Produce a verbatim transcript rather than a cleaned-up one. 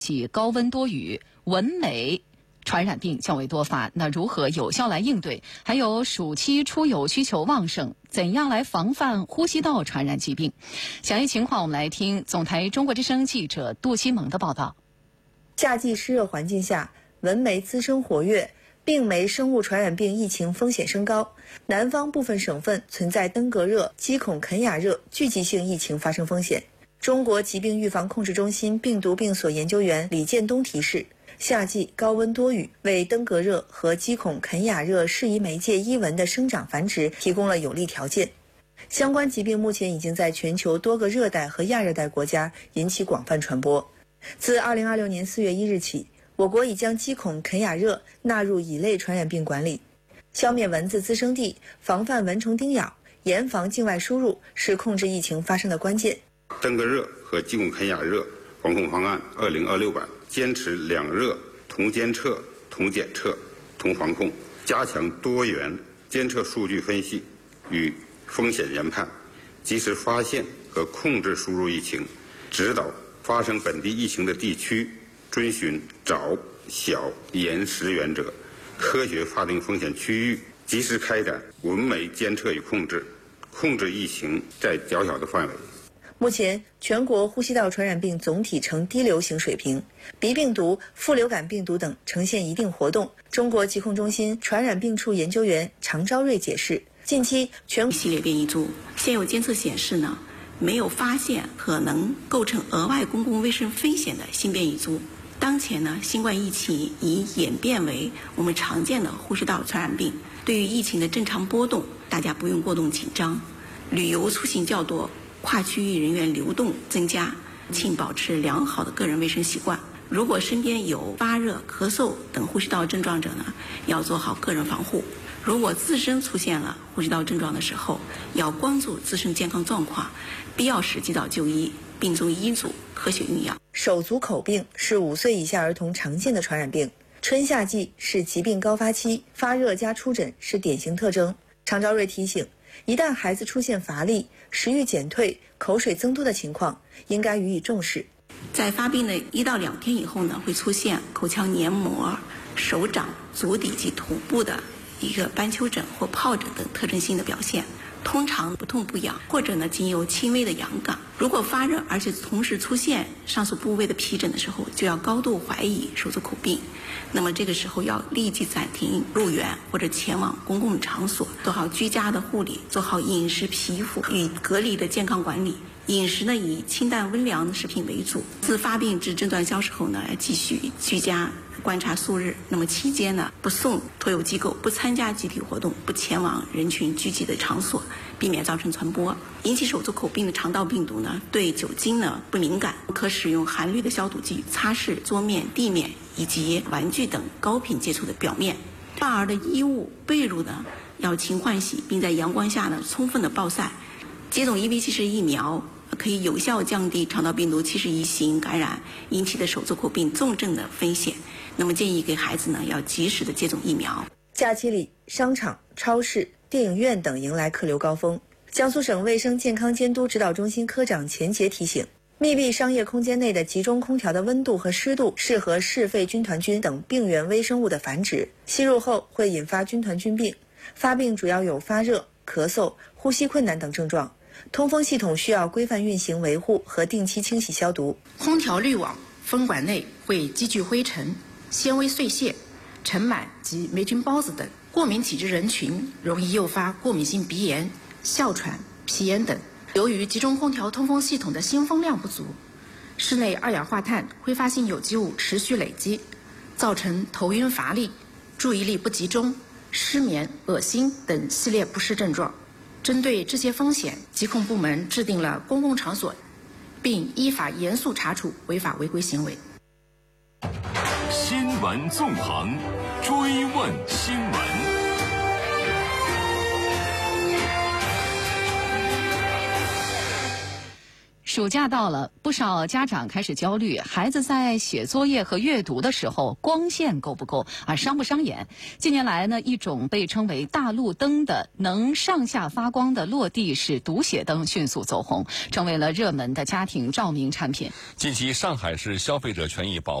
起高温多雨、蚊媒传染病较为多发，那如何有效来应对？还有暑期出游需求旺盛，怎样来防范呼吸道传染疾病？详细情况我们来听总台中国之声记者杜西蒙的报道。 夏季湿热环境下，蚊媒滋生活跃，病媒生物传染病疫情风险升高。南方部分省份存在登革热、鸡孔肯雅热聚集性疫情发生风险。中国疾病预防控制中心病毒病所研究员李建东提示，夏季高温多雨为登革热和鸡孔肯雅热适宜媒介伊蚊的生长繁殖提供了有利条件。相关疾病目前已经在全球多个热带和亚热带国家引起广泛传播。自二零二六年四月一日起，我国已将鸡孔肯雅热纳入乙类传染病管理。消灭蚊子滋生地，防范蚊虫叮咬，严防境外输入是控制疫情发生的关键。 登革热和鸡孔肯雅热防控方案二零二六版坚持两热同监测、同检测、同防控，加强多元监测数据分析与风险研判，及时发现和控制输入疫情，指导发生本地疫情的地区遵循早、小、严、实原则，科学划定风险区域，及时开展蚊媒监测与控制，控制疫情在较小的范围。 目前，全国呼吸道传染病总体呈低流行水平，鼻病毒、副流感病毒等呈现一定活动。中国疾控中心传染病处研究员常昭瑞解释，近期全系列变异株现有监测显示呢，没有发现可能构成额外公共卫生风险的新变异株。当前呢，新冠疫情已演变为我们常见的呼吸道传染病。对于疫情的正常波动，大家不用过度紧张。旅游出行较多，跨区域人员流动增加，请保持良好的个人卫生习惯。如果身边有发热、咳嗽等呼吸道症状者呢，要做好个人防护。如果自身出现了呼吸道症状的时候，要关注自身健康状况，必要时及早就医，并遵医嘱科学用药。 手足口病是五岁以下儿童常见的传染病，春夏季是疾病高发期，发热加出疹是典型特征。常昭瑞提醒，一旦孩子出现乏力、食欲减退、口水增多的情况，应该予以重视。 在发病的一到两天以后呢，会出现口腔黏膜、手掌、足底及头部的一个斑丘疹或疱疹等特征性的表现，通常不痛不痒，或者呢仅有轻微的痒感。如果发热而且同时出现上述部位的皮疹的时候，就要高度怀疑手足口病。那么这个时候要立即暂停入园或者前往公共场所，做好居家的护理，做好饮食、皮肤与隔离的健康管理。饮食呢以清淡温凉的食品为主。自发病至症状消失后呢，要继续居家观察数日。那么期间呢，不送托幼机构，不参加集体活动，不前往人群聚集的场所，避免造成传播。引起手足口病的肠道病毒呢，对酒精呢不敏感，可使用含氯的消毒剂擦拭桌面、地面以及玩具等高频接触的表面。婴儿的衣物、被褥呢要勤换洗，并在阳光下呢充分的暴晒。接种 E V 七十疫苗可以有效降低肠道病毒七十一型感染引起的手足口病重症的风险。那么建议给孩子呢要及时的接种疫苗。 假期里，商场、超市、电影院等迎来客流高峰。江苏省卫生健康监督指导中心科长钱杰提醒，密闭商业空间内的集中空调的温度和湿度适合嗜肺军团菌等病原微生物的繁殖，吸入后会引发军团菌病。发病主要有发热、咳嗽、呼吸困难等症状。通风系统需要规范运行维护和定期清洗消毒。 空调滤网、风管内会积聚灰尘、纤维碎屑、尘螨及霉菌孢子等，过敏体质人群容易诱发过敏性鼻炎、哮喘、皮炎等。由于集中空调通风系统的新风量不足，室内二氧化碳、挥发性有机物持续累积，造成头晕乏力、注意力不集中、失眠、恶心等系列不适症状。针对这些风险，疾控部门制定了公共场所，并依法严肃查处违法违规行为。 新闻纵横，追问新闻。 暑假到了，不少家长开始焦虑，孩子在写作业和阅读的时候，光线够不够啊，伤不伤眼？近年来呢，一种被称为大路灯的能上下发光的落地式读写灯迅速走红，成为了热门的家庭照明产品。 近期，上海市消费者权益保